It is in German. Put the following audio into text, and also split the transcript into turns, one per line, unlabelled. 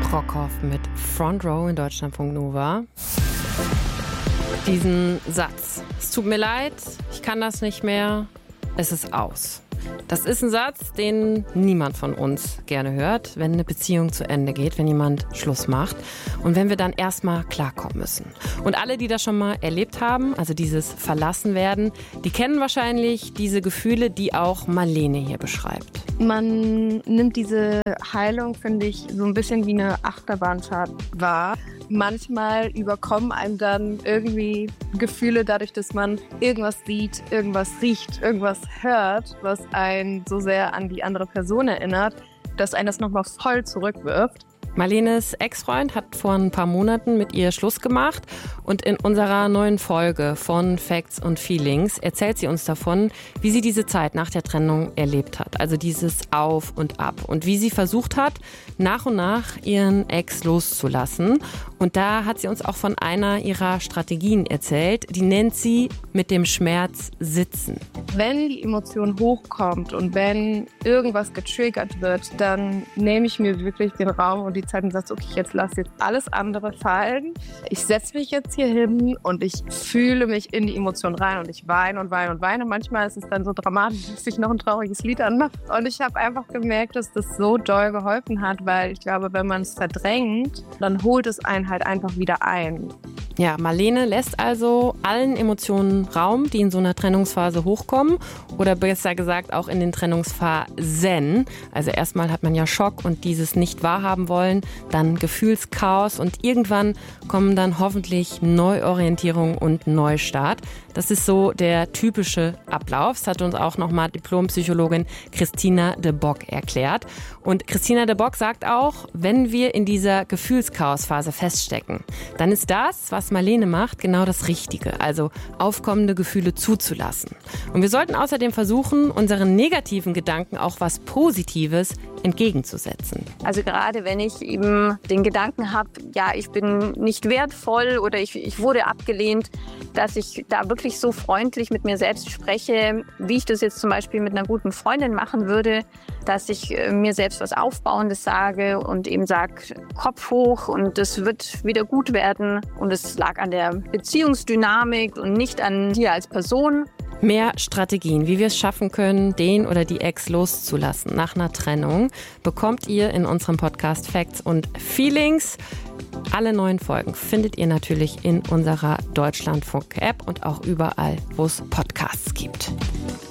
Brockhoff mit Front Row in Deutschlandfunk Nova. Diesen Satz: Es tut mir leid, ich kann das nicht mehr, es ist aus. Das ist ein Satz, den niemand von uns gerne hört, wenn eine Beziehung zu Ende geht, wenn jemand Schluss macht und wenn wir dann erstmal klarkommen müssen. Und alle, die das schon mal erlebt haben, also dieses Verlassenwerden, die kennen wahrscheinlich diese Gefühle, die auch Marlene hier beschreibt.
Man nimmt diese Heilung, finde ich, so ein bisschen wie eine Achterbahnfahrt wahr. Manchmal überkommen einem dann irgendwie Gefühle dadurch, dass man irgendwas sieht, irgendwas riecht, irgendwas hört, was einen so sehr an die andere Person erinnert, dass einen das nochmal voll zurückwirft.
Marlenes Ex-Freund hat vor ein paar Monaten mit ihr Schluss gemacht und in unserer neuen Folge von Facts und Feelings erzählt sie uns davon, wie sie diese Zeit nach der Trennung erlebt hat. Also dieses Auf und Ab und wie sie versucht hat, nach und nach ihren Ex loszulassen. Und da hat sie uns auch von einer ihrer Strategien erzählt, die nennt sie mit dem Schmerz sitzen.
Wenn die Emotion hochkommt und wenn irgendwas getriggert wird, dann nehme ich mir wirklich den Raum und die Zeit und sage, okay, jetzt lass jetzt alles andere fallen. Ich setze mich jetzt hier hin und ich fühle mich in die Emotion rein und ich weine und weine und weine. Manchmal ist es dann so dramatisch, dass ich noch ein trauriges Lied anmache. Und ich habe einfach gemerkt, dass das so doll geholfen hat, weil ich glaube, wenn man es verdrängt, dann holt es einen halt einfach wieder ein.
Ja, Marlene lässt also allen Emotionen Raum, die in so einer Trennungsphase hochkommen oder besser gesagt auch in den Trennungsphasen. Also erstmal hat man ja Schock und dieses nicht wahrhaben wollen, dann Gefühlschaos und irgendwann kommen dann hoffentlich Neuorientierung und Neustart. Das ist so der typische Ablauf. Das hat uns auch nochmal Diplompsychologin Christina de Bock erklärt. Und Christina de Bock sagt auch, wenn wir in dieser Gefühlschaosphase feststecken, dann ist das, was Marlene macht, genau das Richtige. Also aufkommende Gefühle zuzulassen. Und wir sollten außerdem versuchen, unseren negativen Gedanken auch was Positives entgegenzusetzen.
Also gerade wenn ich eben den Gedanken habe, ja, ich bin nicht wertvoll oder ich wurde abgelehnt, dass ich da wirklich so freundlich mit mir selbst spreche, wie ich das jetzt zum Beispiel mit einer guten Freundin machen würde, dass ich mir selbst was Aufbauendes sage und eben sage, Kopf hoch und es wird wieder gut werden und es lag an der Beziehungsdynamik und nicht an dir als Person.
Mehr Strategien, wie wir es schaffen können, den oder die Ex loszulassen nach einer Trennung, bekommt ihr in unserem Podcast Facts und Feelings. Alle neuen Folgen findet ihr natürlich in unserer Deutschlandfunk-App und auch überall, wo es Podcasts gibt.